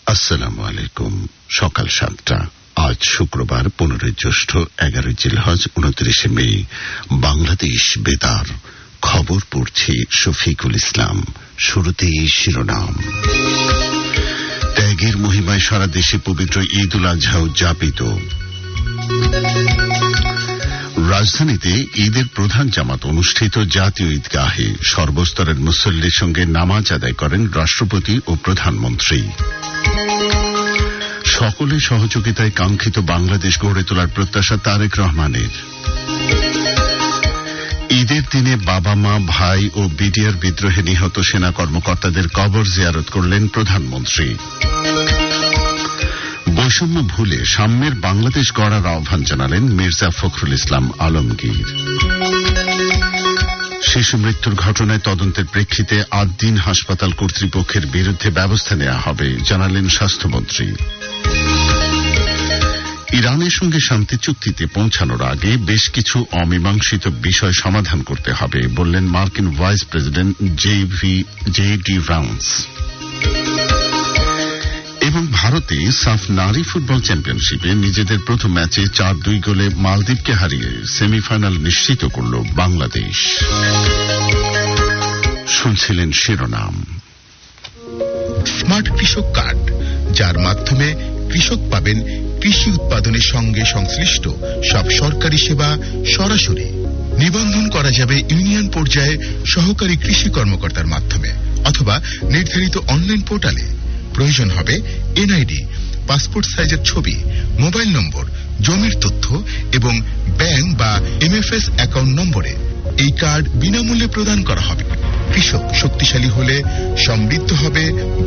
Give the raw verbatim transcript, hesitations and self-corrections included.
আসসালামু আলাইকুম। সকাল সাতটা। আজ শুক্রবার পনেরোই জ্যৈষ্ঠ, এগারোই জিলহজ, উনত্রিশে মে। বাংলাদেশ বেতার খবর পড়ছি শফিকুল ইসলাম। শুরুতেই শিরোনাম। ত্যাগের মহিমায় সারা দেশে পবিত্র ঈদ উল আজহা উদযাপিত। রাজধানীতে ঈদের প্রধান জামাত অনুষ্ঠিত জাতীয় ঈদগাহে। সর্বস্তরের মুসল্লির সঙ্গে নামাজ আদায় করেন রাষ্ট্রপতি ও প্রধানমন্ত্রী। সকলের সহযোগিতায় কাঙ্ক্ষিত বাংলাদেশ গড়ে তোলার প্রত্যাশা তারেক রহমানের। ঈদের দিনে বাবা মা, ভাই ও বিডিআর বিদ্রোহে নিহত সেনা কর্মকর্তাদের কবর জিয়ারত করলেন প্রধানমন্ত্রী। বৈষম্য ভুলে সাম্যের বাংলাদেশ গড়ার আহ্বান জানালেন মির্জা ফখরুল ইসলাম আলমগীর। শিশু মৃত্যুর ঘটনায় তদন্তের প্রেক্ষিতে আট দিন হাসপাতাল কর্তৃপক্ষের বিরুদ্ধে ব্যবস্থা নেওয়া হবে জানালেন স্বাস্থ্যমন্ত্রী। ইরানের সঙ্গে শান্তি চুক্তিতে পৌঁছানোর আগে বেশ কিছু অমীমাংসিত বিষয় সমাধান করতে হবে বললেন মার্কিন vice president J D Vance. এবং ভারতে সাফ নারী ফুটবল চ্যাম্পিয়নশিপে নিজেদের প্রথম ম্যাচে চার দুই গোলে মালদ্বীপকে হারিয়ে সেমিফাইনাল নিশ্চিত করল বাংলাদেশ। শুনছিলেন শিরোনাম। স্মার্ট কৃষক কার্ড, যার মাধ্যমে কৃষক পাবেন কৃষি উৎপাদনের সঙ্গে সংশ্লিষ্ট সব সরকারি সেবা সরাসরি। নিবন্ধন করা যাবে ইউনিয়ন পর্যায়ে সহকারী কৃষি কর্মকর্তার মাধ্যমে অথবা নির্ধারিত অনলাইন পোর্টালে। প্রয়োজন হবে এনআইডি, পাসপোর্ট সাইজের ছবি, মোবাইল নম্বর, জমির তথ্য এবং ব্যাংক বা এমএফএস অ্যাকাউন্ট নম্বরে। এই কার্ড বিনামূল্যে প্রদান করা হবে। কৃষক শক্তিশালী হলে সমৃদ্ধ হবে